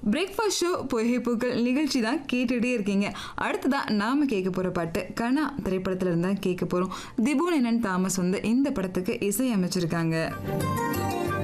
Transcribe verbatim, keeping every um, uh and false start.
Breakfast show புகைப்பூக்கள் நிகழ்ச்சி தான் கேட்டுகிட்டே இருக்கீங்க. அடுத்ததான் நாம கேட்க போற பாட்டு கனா திரைப்படத்துல இருந்தா கேட்க போறோம். திபு நேனன் தாமஸ் வந்து இந்த படத்துக்கு இசை அமைச்சிருக்காங்க.